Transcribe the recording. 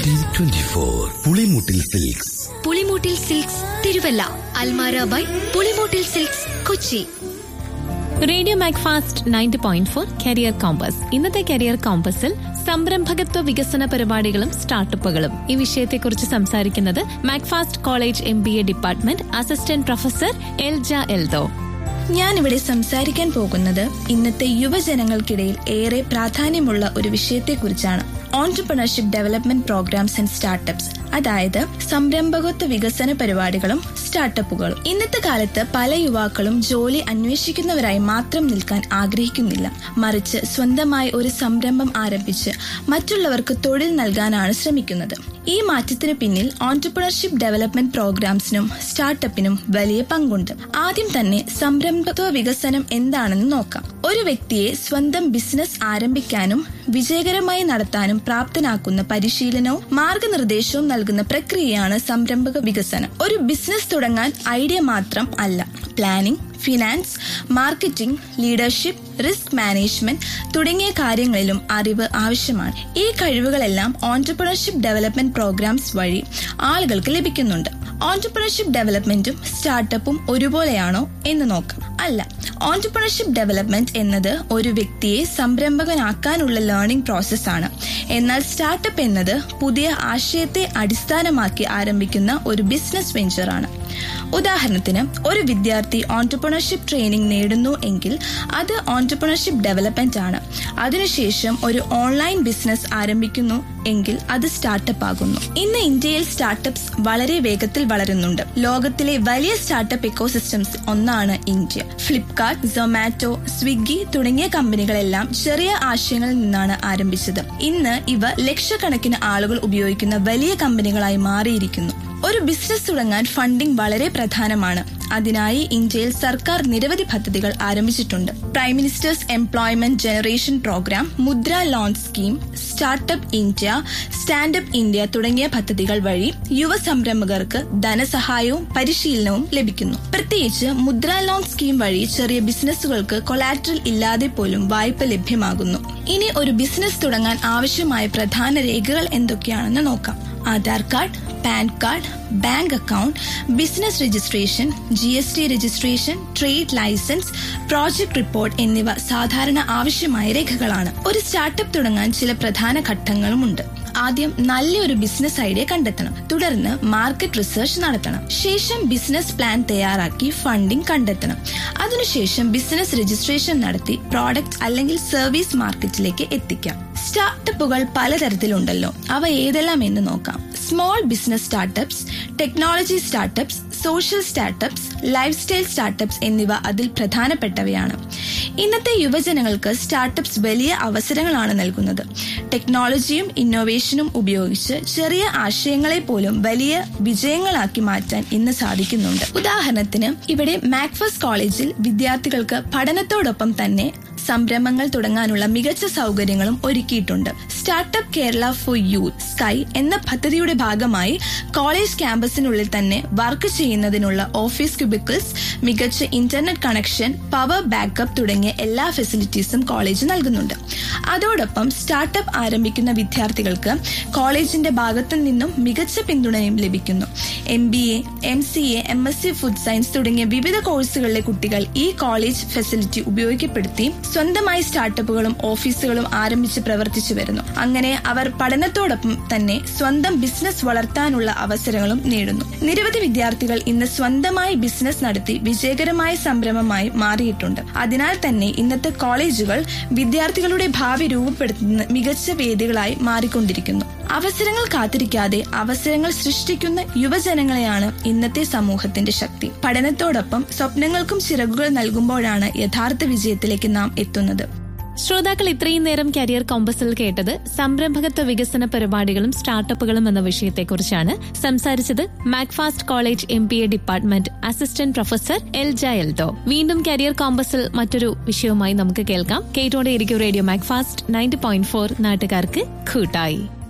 2024 Pulimoottil silks. Pulimoottil silks Thiruvalla, Almara by Pulimoottil silks Kochi. Radio Macfast 90.4 career compass. ഇന്നത്തെ career കോമ്പസിൽ സംരംഭകത്വ വികസന പരിപാടികളും സ്റ്റാർട്ടപ്പുകളും ഈ വിഷയത്തെക്കുറിച്ച് സംസാരിക്കുന്നത് Macfast college MBA department assistant professor എൽജ Eldho. ഞാനിവിടെ സംസാരിക്കാൻ പോകുന്നത് ഇന്നത്തെ യുവജനങ്ങൾക്കിടയിൽ ഏറെ പ്രാധാന്യമുള്ള ഒരു വിഷയത്തെക്കുറിച്ചാണ്. Entrepreneurship development programmes and startups, അതായത് സംരംഭകത്വ വികസന പരിപാടികളും സ്റ്റാർട്ടപ്പുകളും. ഇന്നത്തെ കാലത്ത് പല യുവാക്കളും ജോലി അന്വേഷിക്കുന്നവരായി മാത്രം നിൽക്കാൻ ആഗ്രഹിക്കുന്നില്ല, മറിച്ച് സ്വന്തമായി ഒരു സംരംഭം ആരംഭിച്ച് മറ്റുള്ളവർക്ക് തൊഴിൽ നൽകാനാണ് ശ്രമിക്കുന്നത്. ഈ മാറ്റത്തിന് പിന്നിൽ ഓൺട്രപ്രണർഷിപ്പ് ഡെവലപ്മെന്റ് പ്രോഗ്രാംസിനും സ്റ്റാർട്ടപ്പിനും വലിയ പങ്കുണ്ട്. ആദ്യം തന്നെ സംരംഭകത്വ വികസനം എന്താണെന്ന് നോക്കാം. ഒരു വ്യക്തിയെ സ്വന്തം ബിസിനസ് ആരംഭിക്കാനും വിജയകരമായി നടത്താനും പ്രാപ്തനാക്കുന്ന പരിശീലനവും മാർഗനിർദ്ദേശവും നൽകുന്ന പ്രക്രിയയാണ് സംരംഭക വികസനം. ഒരു ബിസിനസ് തുടങ്ങാൻ ഐഡിയ മാത്രം അല്ല, planning, finance, marketing, leadership, risk management തുടങ്ങിയ കാര്യങ്ങളിലും അറിവ് ആവശ്യമാണ്. ഈ കഴിവുകളെല്ലാം ഓൺട്രപ്രണർഷിപ്പ് ഡെവലപ്മെന്റ് പ്രോഗ്രാംസ് വഴി ആളുകൾക്ക് ലഭിക്കുന്നുണ്ട്. ഓൺട്രപ്രണർഷിപ്പ് ഡെവലപ്മെന്റും സ്റ്റാർട്ടപ്പും ഒരുപോലെയാണോ എന്ന് നോക്കാം. അല്ല, ഓൺട്രപ്രണർഷിപ്പ് ഡെവലപ്മെന്റ് എന്നത് ഒരു വ്യക്തിയെ സംരംഭകനാക്കാനുള്ള ലേണിംഗ് പ്രോസസ്സാണ്. എന്നാൽ സ്റ്റാർട്ടപ്പ് എന്നത് പുതിയ ആശയത്തെ അടിസ്ഥാനമാക്കി ആരംഭിക്കുന്ന ഒരു ബിസിനസ് വെഞ്ചറാണ്. ഉദാഹരണത്തിന്, ഒരു വിദ്യാർത്ഥി ഓൺട്രപ്രണർഷിപ്പ് ട്രെയിനിങ് നേടുന്നു എങ്കിൽ അത് ഓൺട്രപ്രണർഷിപ്പ് ഡെവലപ്മെന്റ് ആണ്. അതിനുശേഷം ഒരു ഓൺലൈൻ ബിസിനസ് ആരംഭിക്കുന്നു എങ്കിൽ അത് സ്റ്റാർട്ടപ്പ് ആകുന്നു. ഇന്ന് ഇന്ത്യയിൽ സ്റ്റാർട്ടപ്സ് വളരെ വേഗത്തിൽ വളരുന്നുണ്ട്. ലോകത്തിലെ വലിയ സ്റ്റാർട്ടപ്പ് എക്കോസിസ്റ്റംസ് ഒന്നാണ് ഇന്ത്യ. ഫ്ലിപ്കാർട്ട്, സൊമാറ്റോ, സ്വിഗ്ഗി തുടങ്ങിയ കമ്പനികളെല്ലാം ചെറിയ ആശയങ്ങളിൽ നിന്നാണ് ആരംഭിച്ചത്. ഇന്ന് ഇവ ലക്ഷക്കണക്കിന് ആളുകൾ ഉപയോഗിക്കുന്ന വലിയ കമ്പനികളായി മാറിയിരിക്കുന്നു. ഒരു ബിസിനസ് തുടങ്ങാൻ ഫണ്ടിംഗ് വളരെ പ്രധാനമാണ്. അതിനായി ഇന്ത്യയിൽ സർക്കാർ നിരവധി പദ്ധതികൾ ആരംഭിച്ചിട്ടുണ്ട്. Prime ministers employment generation programme, മുദ്ര loan scheme, startup India, standup India തുടങ്ങിയ പദ്ധതികൾ വഴി യുവ സംരംഭകർക്ക് ധനസഹായവും പരിശീലനവും ലഭിക്കുന്നു. പ്രത്യേകിച്ച് മുദ്ര ലോൺ സ്കീം വഴി ചെറിയ ബിസിനസ്സുകൾക്ക് കൊളാറ്ററൽ ഇല്ലാതെ പോലും വായ്പ ലഭ്യമാകുന്നു. ഇനി ഒരു ബിസിനസ് തുടങ്ങാൻ ആവശ്യമായ പ്രധാന രേഖകൾ എന്തൊക്കെയാണെന്ന് നോക്കാം. Aadhaar card, pan card, bank account, business registration, GST registration, trade licence, project report എന്നിവ സാധാരണ ആവശ്യമായ രേഖകളാണ്. ഒരു സ്റ്റാർട്ടപ്പ് തുടങ്ങാൻ ചില പ്രധാന ഘട്ടങ്ങളുമുണ്ട്. ആദ്യം നല്ലൊരു ബിസിനസ് ഐഡിയ കണ്ടെത്തണം. തുടർന്ന് മാർക്കറ്റ് റിസർച്ച് നടത്തണം. ശേഷം ബിസിനസ് പ്ലാൻ തയ്യാറാക്കി ഫണ്ടിംഗ് കണ്ടെത്തണം. അതിനുശേഷം ബിസിനസ് രജിസ്ട്രേഷൻ നടത്തി പ്രോഡക്റ്റ് അല്ലെങ്കിൽ സർവീസ് മാർക്കറ്റിലേക്ക് എത്തിക്കാം. സ്റ്റാർട്ടപ്പുകൾ പലതരത്തിലുണ്ടല്ലോ. അവ ഏതെല്ലാം എന്ന് നോക്കാം. Small business startups, technology startups, social startups, life style startups എന്നിവ അതിൽ പ്രധാനപ്പെട്ടവയാണ്. ഇന്നത്തെ യുവജനങ്ങൾക്ക് സ്റ്റാർട്ടപ്സ് വലിയ അവസരങ്ങളാണ് നൽകുന്നത്. ടെക്നോളജിയും ഇന്നോവേഷനും ഉപയോഗിച്ച് ചെറിയ ആശയങ്ങളെ പോലും വലിയ വിജയങ്ങളാക്കി മാറ്റാൻ ഇന്ന് സാധിക്കുന്നുണ്ട്. ഉദാഹരണത്തിന്, ഇവിടെ മാക്ഫാസ്റ്റ് കോളേജിൽ വിദ്യാർത്ഥികൾക്ക് പഠനത്തോടൊപ്പം തന്നെ സംരംഭങ്ങൾ തുടങ്ങാനുള്ള മികച്ച സൗകര്യങ്ങളും ഒരുക്കിയിട്ടുണ്ട്. Startup Kerala four youth sky എന്ന പദ്ധതിയുടെ ഭാഗമായി കോളേജ് ക്യാമ്പസിനുള്ളിൽ തന്നെ വർക്ക് ചെയ്യുന്നതിനുള്ള ഓഫീസ് ക്യൂബിക്കിൾസ്, മികച്ച ഇന്റർനെറ്റ് കണക്ഷൻ, പവർ ബാക്കപ്പ് തുടങ്ങിയ എല്ലാ ഫെസിലിറ്റീസും കോളേജ് നൽകുന്നുണ്ട്. അതോടൊപ്പം സ്റ്റാർട്ടപ്പ് ആരംഭിക്കുന്ന വിദ്യാർത്ഥികൾക്ക് കോളേജിന്റെ ഭാഗത്തു നിന്നും മികച്ച പിന്തുണയും ലഭിക്കുന്നു. MBA, MCA, MSc food science തുടങ്ങിയ വിവിധ കോഴ്സുകളിലെ കുട്ടികൾ ഈ കോളേജ് ഫെസിലിറ്റി ഉപയോഗപ്പെടുത്തി സ്വന്തമായി സ്റ്റാർട്ടപ്പുകളും ഓഫീസുകളും ആരംഭിച്ച് പ്രവർത്തിച്ചു വരുന്നു. അങ്ങനെ അവർ പഠനത്തോടൊപ്പം തന്നെ സ്വന്തം ബിസിനസ് വളർത്താനുള്ള അവസരങ്ങളും നേടുന്നു. നിരവധി വിദ്യാർത്ഥികൾ ഇന്ന് സ്വന്തമായി ബിസിനസ് നടത്തി വിജയകരമായ സംരംഭമായി മാറിയിട്ടുണ്ട്. അതിനാൽ തന്നെ ഇന്നത്തെ കോളേജുകൾ വിദ്യാർത്ഥികളുടെ ഭാവി രൂപപ്പെടുത്തുന്ന മികച്ച വേദികളായി മാറിക്കൊണ്ടിരിക്കുന്നു. അവസരങ്ങൾ കാത്തിരിക്കാതെ അവസരങ്ങൾ സൃഷ്ടിക്കുന്ന യുവജനങ്ങളെയാണ് ഇന്നത്തെ സമൂഹത്തിന്റെ ശക്തി. പഠനത്തോടൊപ്പം സ്വപ്നങ്ങൾക്കും ചിറകുകൾ നൽകുമ്പോഴാണ് യഥാർത്ഥ വിജയത്തിലേക്ക് നാം എത്തുന്നത്. ശ്രോതാക്കൾ ഇത്രയും നേരം കരിയർ കോമ്പസിൽ കേട്ടത് സംരംഭകത്വ വികസന പരിപാടികളും സ്റ്റാർട്ടപ്പുകളും എന്ന വിഷയത്തെക്കുറിച്ചാണ്. സംസാരിച്ചത് Macfast college MBA department assistant professor എൽജ Eldho. വീണ്ടും കരിയർ കോമ്പസിൽ മറ്റൊരു വിഷയവുമായി നമുക്ക് കേൾക്കാം. കേട്ടോടെയിരിക്കും റേഡിയോ മാക്ഫാസ്റ്റ് 90.4, നാട്ടുകാർക്ക് കൂട്ടായി.